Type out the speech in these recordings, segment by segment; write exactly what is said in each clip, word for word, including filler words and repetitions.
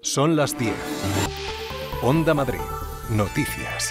Son las diez. Onda Madrid. Noticias.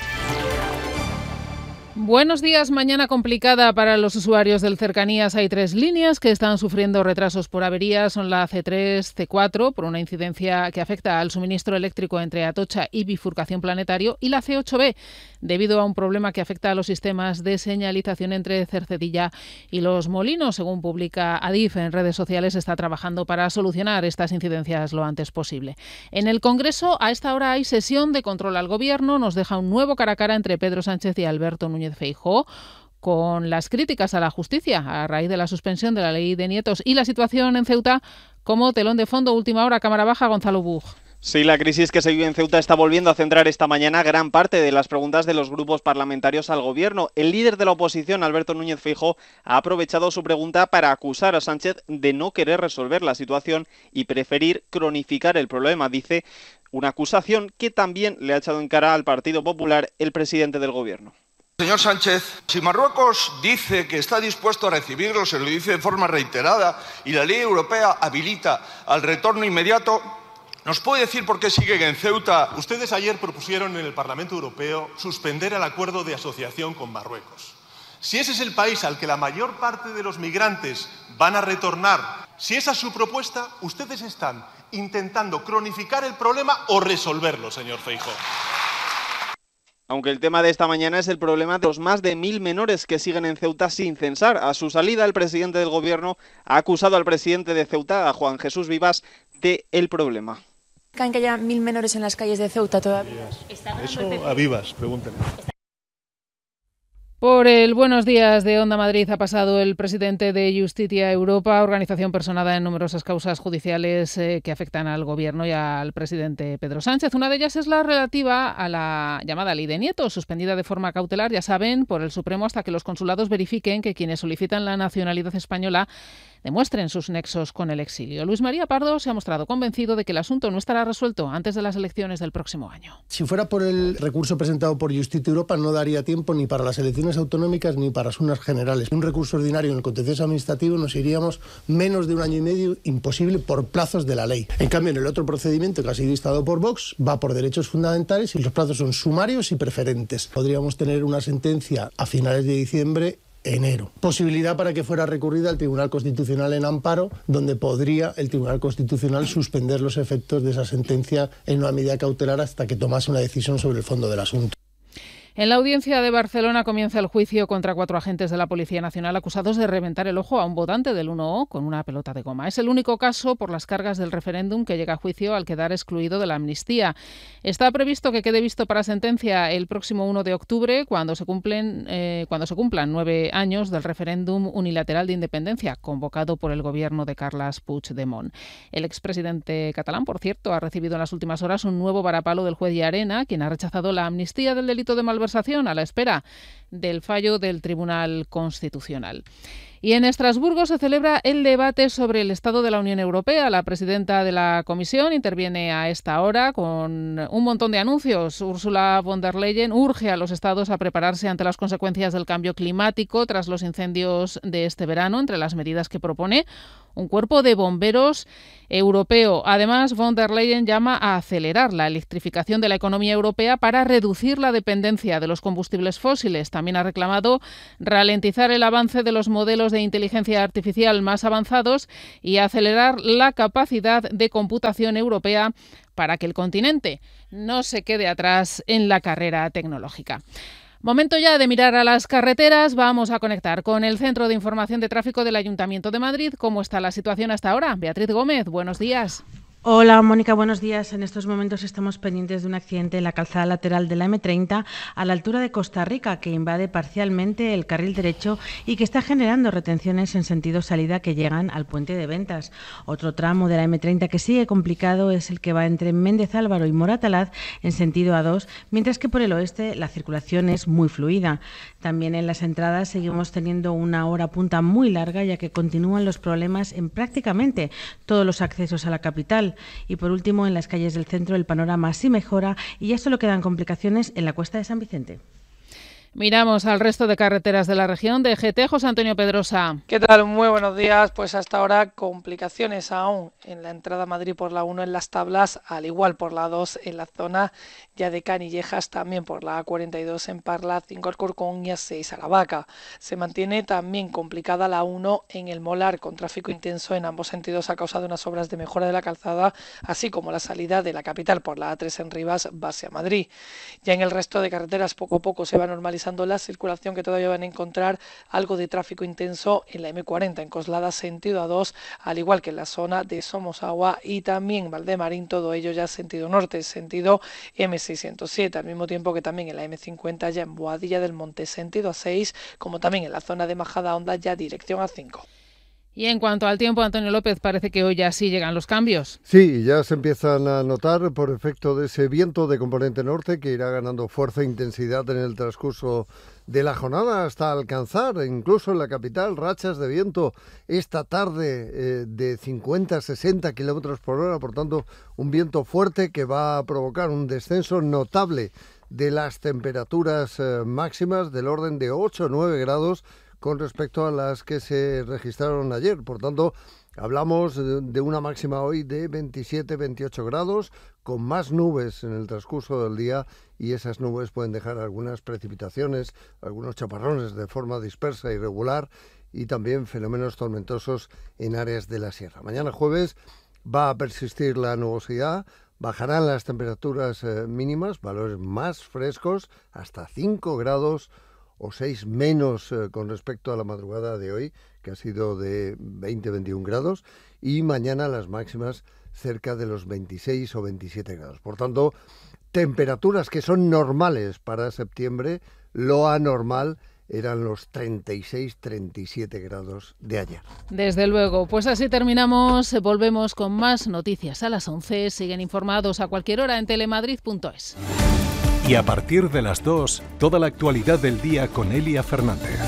Buenos días. Mañana complicada para los usuarios del Cercanías. Hay tres líneas que están sufriendo retrasos por averías. Son la ce tres, ce cuatro, por una incidencia que afecta al suministro eléctrico entre Atocha y Bifurcación Planetario, y la ce ocho be, debido a un problema que afecta a los sistemas de señalización entre Cercedilla y Los Molinos. Según publica Adif en redes sociales, está trabajando para solucionar estas incidencias lo antes posible. En el Congreso, a esta hora hay sesión de control al Gobierno. Nos deja un nuevo cara a cara entre Pedro Sánchez y Alberto Núñez Feijóo, con las críticas a la justicia a raíz de la suspensión de la ley de nietos y la situación en Ceuta como telón de fondo. Última hora, cámara baja, Gonzalo Bug. Sí, la crisis que se vive en Ceuta está volviendo a centrar esta mañana gran parte de las preguntas de los grupos parlamentarios al Gobierno. El líder de la oposición, Alberto Núñez Feijóo, ha aprovechado su pregunta para acusar a Sánchez de no querer resolver la situación y preferir cronificar el problema. Dice, una acusación que también le ha echado en cara al Partido Popular el presidente del Gobierno. Señor Sánchez, si Marruecos dice que está dispuesto a recibirlos, se lo dice de forma reiterada, y la ley europea habilita al retorno inmediato, ¿nos puede decir por qué siguen en Ceuta? Ustedes ayer propusieron en el Parlamento Europeo suspender el acuerdo de asociación con Marruecos. Si ese es el país al que la mayor parte de los migrantes van a retornar, si esa es su propuesta, ustedes están intentando cronificar el problema o resolverlo, señor Feijóo. Aunque el tema de esta mañana es el problema de los más de mil menores que siguen en Ceuta sin censar. A su salida, el presidente del Gobierno ha acusado al presidente de Ceuta, a Juan Jesús Vivas, de el problema. ¿Creen que haya mil menores en las calles de Ceuta todavía? Eso a Vivas, pregúntenle. Por el Buenos Días de Onda Madrid ha pasado el presidente de Justitia Europa, organización personada en numerosas causas judiciales eh, que afectan al Gobierno y al presidente Pedro Sánchez. Una de ellas es la relativa a la llamada Ley de Nietos, suspendida de forma cautelar, ya saben, por el Supremo hasta que los consulados verifiquen que quienes solicitan la nacionalidad española demuestren sus nexos con el exilio. Luis María Pardo se ha mostrado convencido de que el asunto no estará resuelto antes de las elecciones del próximo año. Si fuera por el recurso presentado por Justitia Europa, no daría tiempo ni para las elecciones autonómicas ni para las unas generales. Un recurso ordinario en el contencioso administrativo nos iríamos menos de un año y medio, imposible por plazos de la ley. En cambio, en el otro procedimiento que ha sido instado por Vox, va por derechos fundamentales y los plazos son sumarios y preferentes. Podríamos tener una sentencia a finales de diciembre, enero. Posibilidad para que fuera recurrida al Tribunal Constitucional en amparo, donde podría el Tribunal Constitucional suspender los efectos de esa sentencia en una medida cautelar hasta que tomase una decisión sobre el fondo del asunto. En la audiencia de Barcelona comienza el juicio contra cuatro agentes de la Policía Nacional acusados de reventar el ojo a un votante del uno O con una pelota de goma. Es el único caso por las cargas del referéndum que llega a juicio al quedar excluido de la amnistía. Está previsto que quede visto para sentencia el próximo uno de octubre, cuando se cumplen eh, cuando se cumplan nueve años del referéndum unilateral de independencia convocado por el gobierno de Carles Puigdemont. El expresidente catalán, por cierto, ha recibido en las últimas horas un nuevo varapalo del juez Llarena, quien ha rechazado la amnistía del delito de malversación a la espera del fallo del Tribunal Constitucional. Y en Estrasburgo se celebra el debate sobre el estado de la Unión Europea. La presidenta de la Comisión interviene a esta hora con un montón de anuncios. Ursula von der Leyen urge a los estados a prepararse ante las consecuencias del cambio climático tras los incendios de este verano. Entre las medidas que propone, un cuerpo de bomberos europeo. Además, von der Leyen llama a acelerar la electrificación de la economía europea para reducir la dependencia de los combustibles fósiles. También ha reclamado ralentizar el avance de los modelos de inteligencia artificial más avanzados y acelerar la capacidad de computación europea para que el continente no se quede atrás en la carrera tecnológica. Momento ya de mirar a las carreteras. Vamos a conectar con el Centro de Información de Tráfico del Ayuntamiento de Madrid. ¿Cómo está la situación hasta ahora? Beatriz Gómez, buenos días. Hola Mónica, buenos días. En estos momentos estamos pendientes de un accidente en la calzada lateral de la eme treinta a la altura de Costa Rica que invade parcialmente el carril derecho y que está generando retenciones en sentido salida que llegan al puente de Ventas. Otro tramo de la eme treinta que sigue complicado es el que va entre Méndez Álvaro y Moratalaz en sentido A dos, mientras que por el oeste la circulación es muy fluida. También en las entradas seguimos teniendo una hora punta muy larga, ya que continúan los problemas en prácticamente todos los accesos a la capital. Y por último, en las calles del centro el panorama sí mejora y ya solo quedan complicaciones en la Cuesta de San Vicente. Miramos al resto de carreteras de la región. De G T, José Antonio Pedrosa. ¿Qué tal? Muy buenos días. Pues hasta ahora complicaciones aún en la entrada a Madrid por la uno en Las Tablas, al igual por la dos en la zona ya de Canillejas, también por la A cuarenta y dos en Parla, cinco Alcorcón y A seis Aravaca. Se mantiene también complicada la uno en el Molar, con tráfico intenso en ambos sentidos a causa de unas obras de mejora de la calzada, así como la salida de la capital por la A tres en Rivas, base a Madrid. Ya en el resto de carreteras poco a poco se va normalizando la circulación, que todavía van a encontrar algo de tráfico intenso en la eme cuarenta en Coslada sentido A dos, al igual que en la zona de Somosagua y también Valdemarín, todo ello ya sentido norte, sentido eme seiscientos siete, al mismo tiempo que también en la eme cincuenta ya en Boadilla del Monte sentido A seis, como también en la zona de Majadahonda ya dirección A cinco. Y en cuanto al tiempo, Antonio López, parece que hoy ya sí llegan los cambios. Sí, ya se empiezan a notar por efecto de ese viento de componente norte que irá ganando fuerza e intensidad en el transcurso de la jornada hasta alcanzar, incluso en la capital, rachas de viento esta tarde eh, de cincuenta a sesenta kilómetros por hora, por tanto, un viento fuerte que va a provocar un descenso notable de las temperaturas eh, máximas del orden de ocho o nueve grados con respecto a las que se registraron ayer. Por tanto, hablamos de una máxima hoy de veintisiete a veintiocho grados, con más nubes en el transcurso del día, y esas nubes pueden dejar algunas precipitaciones, algunos chaparrones de forma dispersa e irregular, y también fenómenos tormentosos en áreas de la sierra. Mañana jueves va a persistir la nubosidad, bajarán las temperaturas eh, mínimas, valores más frescos, hasta cinco grados o seis menos eh, con respecto a la madrugada de hoy, que ha sido de veinte a veintiún grados, y mañana las máximas cerca de los veintiséis o veintisiete grados. Por tanto, temperaturas que son normales para septiembre, lo anormal eran los treinta y seis a treinta y siete grados de ayer. Desde luego, pues así terminamos. Volvemos con más noticias a las once. Siguen informados a cualquier hora en telemadrid punto es. Y a partir de las dos, toda la actualidad del día con Elia Fernández.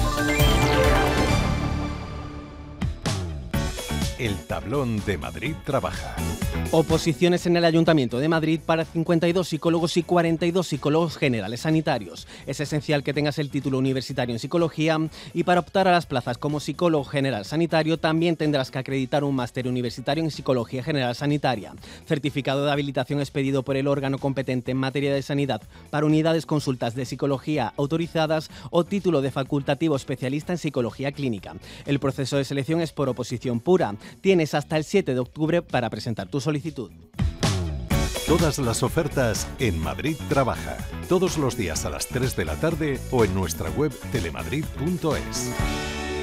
El tablón de Madrid trabaja. Oposiciones en el Ayuntamiento de Madrid para cincuenta y dos psicólogos y cuarenta y dos psicólogos generales sanitarios. Es esencial que tengas el título universitario en psicología, y para optar a las plazas como psicólogo general sanitario también tendrás que acreditar un máster universitario en psicología general sanitaria. Certificado de habilitación expedido por el órgano competente en materia de sanidad para unidades consultas de psicología autorizadas, o título de facultativo especialista en psicología clínica. El proceso de selección es por oposición pura. Tienes hasta el siete de octubre para presentar tu solicitud. Todas las ofertas en Madrid Trabaja. Todos los días a las tres de la tarde o en nuestra web telemadrid punto es.